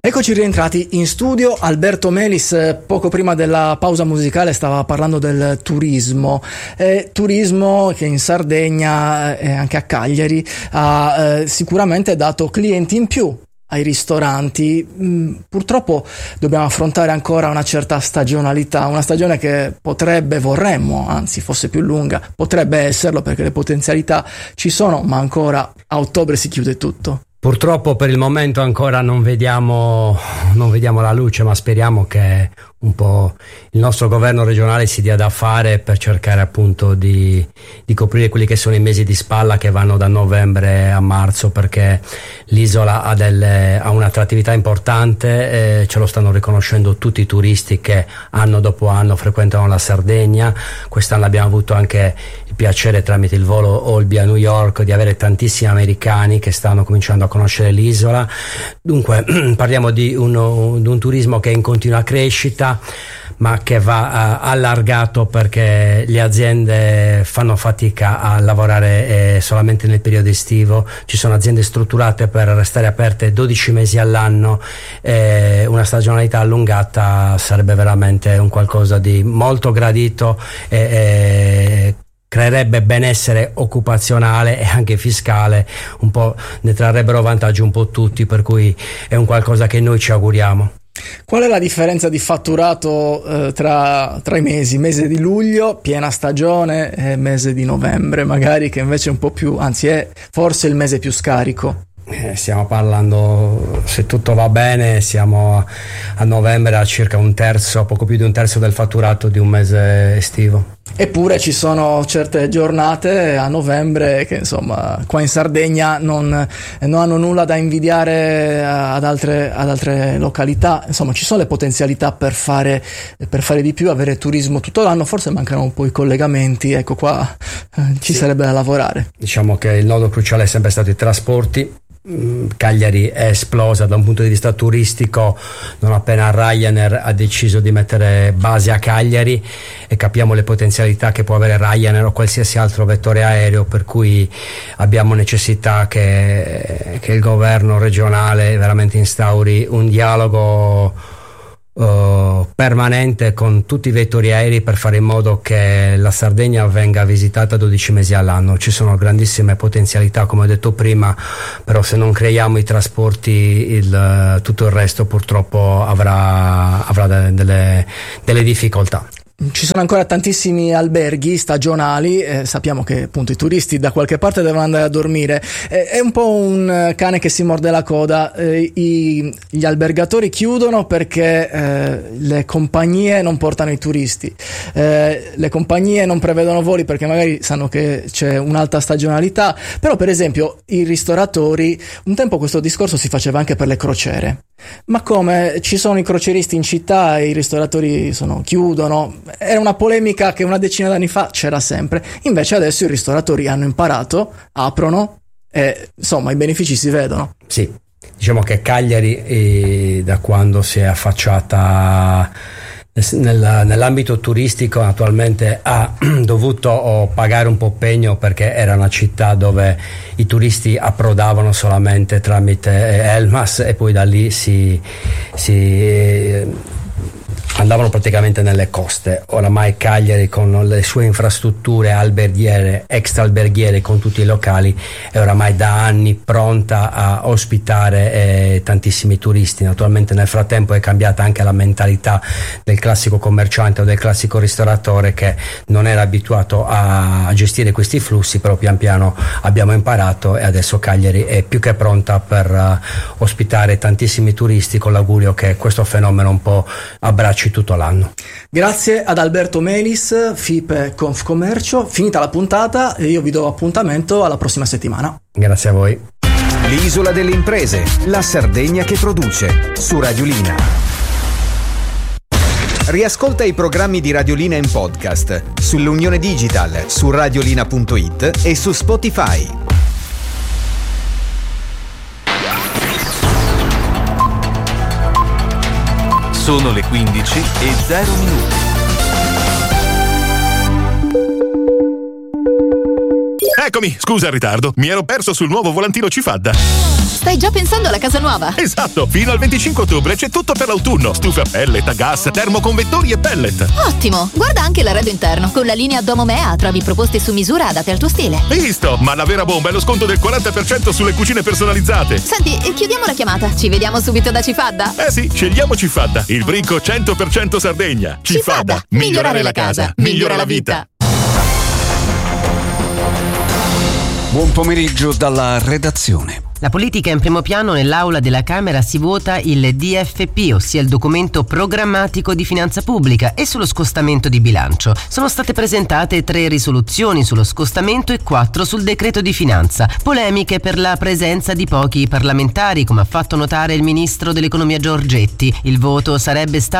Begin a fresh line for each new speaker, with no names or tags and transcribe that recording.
Eccoci rientrati in studio. Alberto Melis poco prima della pausa musicale stava parlando del turismo, turismo che in Sardegna e anche a Cagliari ha sicuramente dato clienti in più ai ristoranti. Purtroppo dobbiamo affrontare ancora una certa stagionalità, una stagione che vorremmo, anzi fosse più lunga, potrebbe esserlo perché le potenzialità ci sono, ma ancora a ottobre si chiude tutto.
Purtroppo per il momento ancora non vediamo la luce, ma speriamo che un po' il nostro governo regionale si dia da fare per cercare appunto di coprire quelli che sono i mesi di spalla che vanno da novembre a marzo, perché l'isola ha un'attrattività importante, ce lo stanno riconoscendo tutti i turisti che anno dopo anno frequentano la Sardegna. Quest'anno abbiamo avuto anche il piacere, tramite il volo Olbia a New York, di avere tantissimi americani che stanno cominciando a conoscere l'isola. Dunque parliamo di un turismo che è in continua crescita, ma che va allargato, perché le aziende fanno fatica a lavorare solamente nel periodo estivo. Ci sono aziende strutturate per restare aperte 12 mesi all'anno. Una stagionalità allungata sarebbe veramente un qualcosa di molto gradito e creerebbe benessere occupazionale e anche fiscale. Un po' ne trarrebbero vantaggio un po' tutti, per cui è un qualcosa che noi ci auguriamo.
Qual è la differenza di fatturato tra i mese di luglio, piena stagione, e mese di novembre magari, che invece è un po' più, anzi è forse il mese più scarico?
Stiamo parlando, se tutto va bene, siamo a novembre a circa poco più di un terzo del fatturato di un mese estivo.
Eppure ci sono certe giornate a novembre che insomma qua in Sardegna non hanno nulla da invidiare ad altre località. Insomma, ci sono le potenzialità per fare di più, avere turismo tutto l'anno. Forse mancano un po' i collegamenti, ecco qua ci sarebbe da lavorare.
Diciamo che il nodo cruciale è sempre stato i trasporti. Cagliari è esplosa da un punto di vista turistico non appena Ryanair ha deciso di mettere base a Cagliari, e capiamo le potenzialità che può avere Ryanair o qualsiasi altro vettore aereo, per cui abbiamo necessità che il governo regionale veramente instauri un dialogo permanente con tutti i vettori aerei per fare in modo che la Sardegna venga visitata 12 mesi all'anno. Ci sono grandissime potenzialità, come ho detto prima, però se non creiamo i trasporti tutto il resto purtroppo avrà delle difficoltà.
Ci sono ancora tantissimi alberghi stagionali, sappiamo che appunto i turisti da qualche parte devono andare a dormire, è un po' un cane che si morde la coda. Gli albergatori chiudono perché le compagnie non portano i turisti, le compagnie non prevedono voli perché magari sanno che c'è un'alta stagionalità. Però per esempio i ristoratori, un tempo questo discorso si faceva anche per le crociere, ma come ci sono i crocieristi in città e i ristoratori chiudono. Era una polemica che una decina d'anni fa c'era sempre, invece adesso i ristoratori hanno imparato, aprono e insomma i benefici si vedono.
Sì, diciamo che Cagliari da quando si è affacciata nell'ambito turistico naturalmente ha dovuto pagare un po' pegno, perché era una città dove i turisti approdavano solamente tramite Elmas e poi da lì si andavano praticamente nelle coste. Oramai Cagliari, con le sue infrastrutture alberghiere, extra alberghiere, con tutti i locali, è oramai da anni pronta a ospitare tantissimi turisti. Naturalmente nel frattempo è cambiata anche la mentalità del classico commerciante o del classico ristoratore, che non era abituato a gestire questi flussi, però pian piano abbiamo imparato e adesso Cagliari è più che pronta per ospitare tantissimi turisti, con l'augurio che questo fenomeno un po' abbracci tutto l'anno.
Grazie ad Alberto Melis, FIPE Confcommercio. Finita la puntata e io vi do appuntamento alla prossima settimana.
Grazie a voi.
L'isola delle imprese, la Sardegna che produce, su Radiolina. Riascolta i programmi di Radiolina in podcast sull'Unione Digital, su radiolina.it e su Spotify.
Sono le 15:00. Eccomi, scusa il ritardo. Mi ero perso sul nuovo volantino Cifadda.
Stai già pensando alla casa nuova?
Esatto, fino al 25 ottobre c'è tutto per l'autunno. Stufe a pellet, a gas, termoconvettori e pellet.
Ottimo! Guarda anche l'arredo interno. Con la linea Domomea trovi proposte su misura adatte al tuo stile.
Visto, ma la vera bomba è lo sconto del 40% sulle cucine personalizzate.
Senti, chiudiamo la chiamata. Ci vediamo subito da Cifadda?
Eh sì, scegliamo Cifadda, il brinco 100% Sardegna. Cifadda, migliorare la casa, migliora la vita.
Buon pomeriggio dalla redazione.
La politica in primo piano. Nell'aula della Camera si vota il DFP, ossia il documento programmatico di finanza pubblica, e sullo scostamento di bilancio. Sono state presentate 3 risoluzioni sullo scostamento e 4 sul decreto di finanza. Polemiche per la presenza di pochi parlamentari, come ha fatto notare il ministro dell'economia Giorgetti. Il voto sarebbe stato